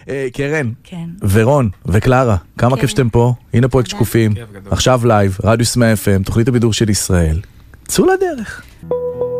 קרן, כן. ורון וקלרה, כמה כיף שאתם פה. הנה פרויקט שקופים, עכשיו לייב, רדיו סמי FM, תוכנית הבידור של ישראל. צאו לדרך.